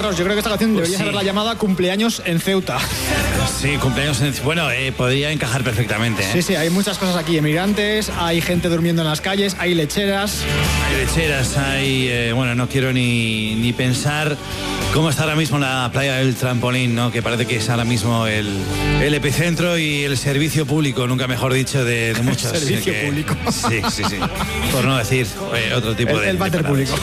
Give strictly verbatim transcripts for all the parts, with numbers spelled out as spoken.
Carlos, yo creo que esta canción Pues debería sí. haberla llamada Cumpleaños en Ceuta. Sí, cumpleaños en... Bueno, eh, podría encajar perfectamente. ¿eh? Sí, sí, hay muchas cosas aquí. Emigrantes, hay gente durmiendo en las calles, hay lecheras. Hay lecheras, hay... eh, bueno, no quiero ni, ni pensar cómo está ahora mismo la playa del Trampolín, ¿no? Que parece que es ahora mismo el, el epicentro y el servicio público, nunca mejor dicho, de, de muchos. Servicio que, público. Sí, sí, sí. Por no decir eh, otro tipo El, de... el váter de público.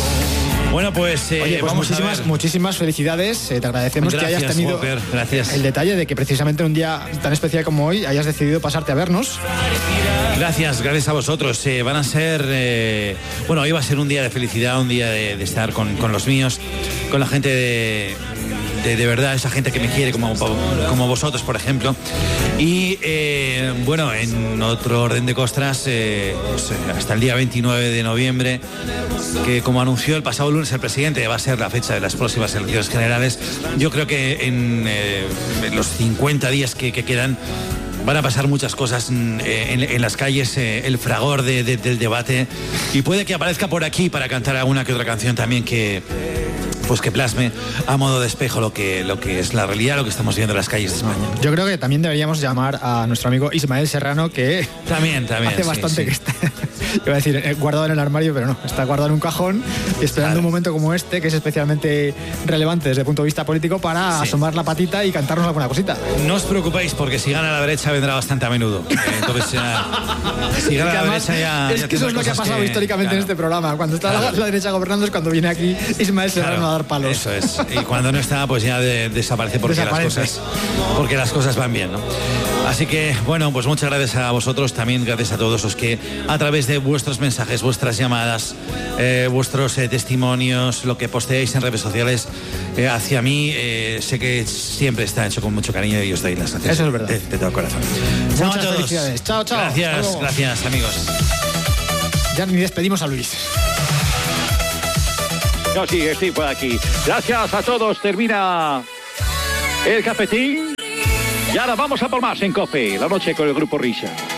Bueno, pues, eh, Oye, pues vamos muchísimas, a ver. muchísimas felicidades. Eh, te agradecemos Gracias, que hayas tenido Whopper, gracias. el detalle de que precisamente un día tan especial como hoy hayas decidido pasarte a vernos. Gracias, gracias a vosotros. Eh, van a ser, eh, bueno, hoy va a ser un día de felicidad, un día de, de estar con, con los míos, con la gente de, de, de verdad, esa gente que me quiere, como, como vosotros, por ejemplo. Y eh, bueno, en otro orden de costras, eh, pues, hasta el día veintinueve de noviembre, que como anunció el pasado lunes el presidente, va a ser la fecha de las próximas elecciones generales. Yo creo que en, eh, en los cincuenta días que, que quedan, van a pasar muchas cosas en, en, en las calles, eh, el fragor de, de, del debate, y puede que aparezca por aquí para cantar alguna que otra canción también que, pues que plasme a modo de espejo lo que, lo que es la realidad, lo que estamos viendo en las calles de España. Yo creo que también deberíamos llamar a nuestro amigo Ismael Serrano, que También, también. hace sí, bastante sí. que está, iba a decir, eh, guardado en el armario, pero no, está guardado en un cajón, esperando Claro. un momento como este, que es especialmente relevante desde el punto de vista político, para Sí. asomar la patita y cantarnos alguna cosita. No os preocupéis, porque si gana la derecha vendrá bastante a menudo. Eh, Entonces, ya, si gana Que la además, derecha ya... es ya que eso tendrá es lo que ha cosas pasado que- históricamente claro. en este programa. Cuando está Claro. la, la derecha gobernando es cuando viene aquí Ismael Serrano Claro, a dar palos. Eso es. Y cuando no está, pues ya de- desaparece porque Desaparece. las cosas porque las cosas van bien, ¿no? Así que, bueno, pues muchas gracias a vosotros, también gracias a todos los que a través de vuestros mensajes, vuestras llamadas, eh, vuestros eh, testimonios, lo que posteáis en redes sociales eh, hacia mí, eh, sé que siempre está hecho con mucho cariño y os doy las gracias. Eso es verdad. De, de todo corazón. Chao a Muchas todos. felicidades. Chao, chao. Hasta Gracias, luego. gracias, amigos. Ya ni despedimos a Luis. Yo sí, estoy por aquí. Gracias a todos. Termina el cafetín. Y ahora vamos a por más en COPE, la noche con el Grupo Risa.